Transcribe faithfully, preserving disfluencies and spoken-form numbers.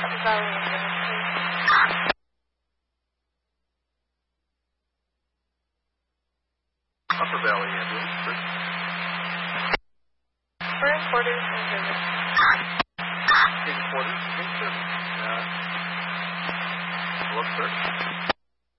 Valley ambulance, Upper Valley ambulance, sir. we're in quarters in service. In quarters, in service. Uh, look, sir.